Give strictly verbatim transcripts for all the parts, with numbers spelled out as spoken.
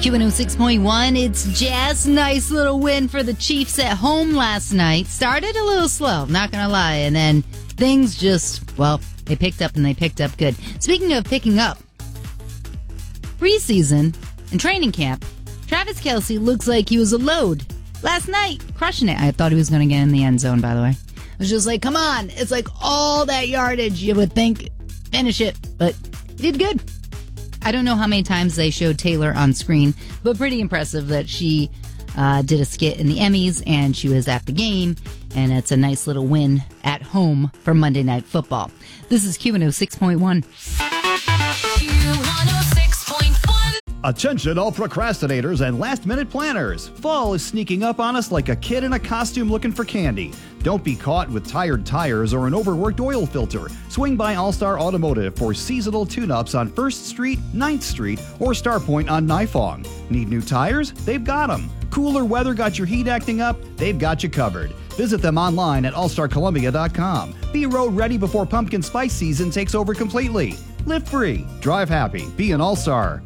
Q one oh six point one, it's Jazz. Nice little win for the Chiefs at home last night. Started a little slow, not going to lie. And then things just, well, they picked up and they picked up good. Speaking of picking up, preseason and training camp, Travis Kelce looks like he was a load. Last night, crushing it. I thought he was going to get in the end zone, by the way. I was just like, come on. It's like all that yardage you would think, finish it. But he did good. I don't know how many times they showed Taylor on screen, but pretty impressive that she uh, did a skit in the Emmys and she was at the game, and it's a nice little win at home for Monday Night Football. This is Q one oh six point one. Q one oh six point one. Attention all procrastinators and last-minute planners. Fall is sneaking up on us like a kid in a costume looking for candy. Don't be caught with tired tires or an overworked oil filter. Swing by All-Star Automotive for seasonal tune-ups on first street, ninth street, or Starpoint on Nifong. Need new tires? They've got them. Cooler weather got your heat acting up? They've got you covered. Visit them online at all star columbia dot com. Be road ready before pumpkin spice season takes over completely. Live free. Drive happy. Be an All-Star.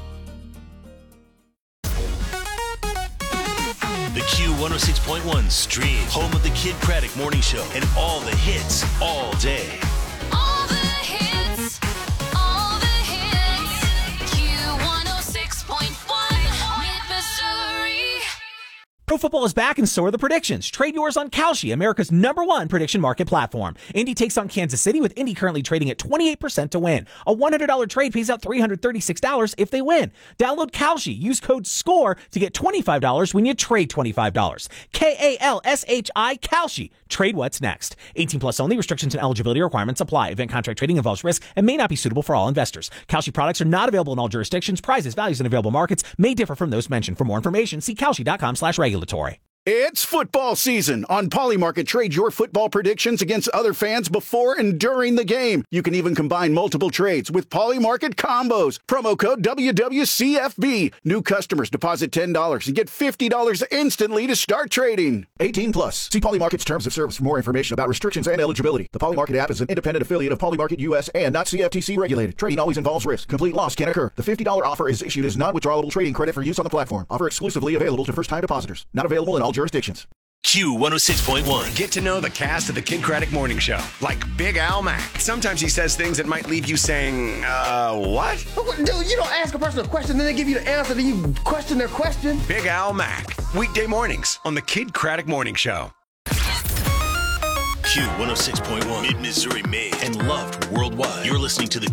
The Q one oh six point one stream, home of the Kid Craddock Morning Show, and all the hits all day. All the hits, all the hits. Q one oh six point one, Mid-Missouri. Pro football is back and so are the predictions. Trade yours on Kalshi, America's number one prediction market platform. Indy takes on Kansas City, with Indy currently trading at twenty-eight percent to win. A one hundred dollars trade pays out three hundred thirty-six dollars if they win. Download Kalshi. Use code SCORE to get twenty-five dollars when you trade twenty-five dollars. K A L S H I, Kalshi. Trade what's next. eighteen plus only. Restrictions and eligibility requirements apply. Event contract trading involves risk and may not be suitable for all investors. Kalshi products are not available in all jurisdictions. Prizes, values, and available markets may differ from those mentioned. For more information, see Kalshi.com slash regulatory. It's football season. On Polymarket, trade your football predictions against other fans before and during the game. You can even combine multiple trades with Polymarket combos. Promo code W W C F B. New customers deposit ten dollars and get fifty dollars instantly to start trading. eighteen plus. See Polymarket's terms of service for more information about restrictions and eligibility. The Polymarket app is an independent affiliate of Polymarket U S and not C F T C regulated. Trading always involves risk. Complete loss can occur. The fifty dollars offer is issued as non-withdrawable trading credit for use on the platform. Offer exclusively available to first-time depositors. Not available in all jurisdictions. Q one oh six point one. Get to know the cast of the Kid Craddock Morning Show, like Big Al Mack. Sometimes he says things that might leave you saying, uh, what? Dude, you don't ask a person a question, then they give you the answer, then you question their question. Big Al Mack. Weekday mornings on the Kid Craddock Morning Show. Q one oh six point one. Mid-Missouri made and loved worldwide. You're listening to the